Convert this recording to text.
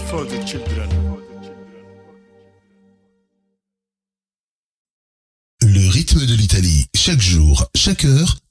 for the children. Le rythme de l'Italie, chaque jour, chaque heure,